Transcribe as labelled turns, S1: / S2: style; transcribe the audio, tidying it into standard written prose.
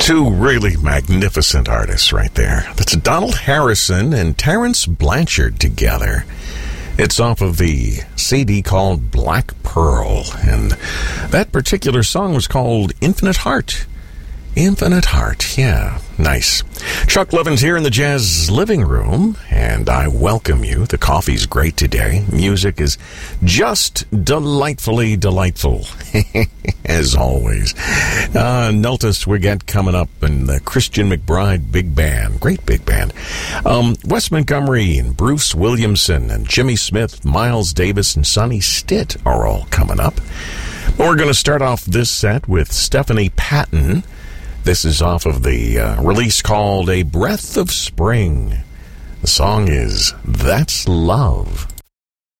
S1: Two really magnificent artists right there. That's Donald Harrison and Terence Blanchard together. It's off of the CD called Black Pearl, and that particular song was called Infinite Heart. Infinite Heart, yeah, nice. Chuck Levin's here in the Jazz Living Room, and I welcome you. The coffee's great today. Music is just delightfully delightful, as always. Notice we got coming up in the Christian McBride Big Band, great big band. Wes Montgomery and Bruce Williamson and Jimmy Smith, Miles Davis and Sonny Stitt are all coming up. We're going to start off this set with Stephanie Patton. This is off of the release called A Breath of Spring. The song is That's Love.